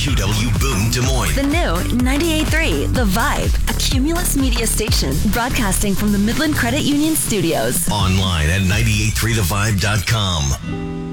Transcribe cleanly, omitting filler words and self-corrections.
WQW Boone, Des Moines. The new 98.3 The Vibe, a Cumulus media station broadcasting from the Midland Credit Union Studios. Online at 983thevibe.com.